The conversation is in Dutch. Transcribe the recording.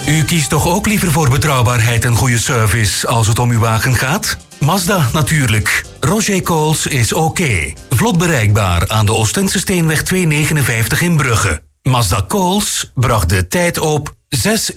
U kiest toch ook liever voor betrouwbaarheid en goede service als het om uw wagen gaat? Mazda natuurlijk. Roger Coles is oké. Vlot bereikbaar aan de Oostensesteenweg 259 in Brugge. Mazda Coles bracht de tijd op 6